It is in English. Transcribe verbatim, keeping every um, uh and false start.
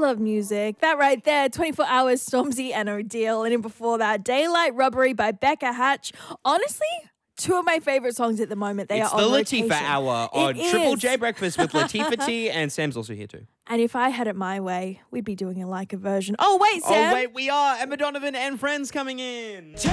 love music. That right there, twenty-four hours, Stormzy and Odile. And then before that, Daylight Robbery by Becca Hatch. Honestly, two of my favorite songs at the moment. They it's are the on Latifah rotation. Hour on It Triple is. J Breakfast with Latifah T, and Sam's also here too. And if I had it my way, we'd be doing a like a version. Oh, wait, Sam. Oh, wait, we are. Emma Donovan and friends coming in.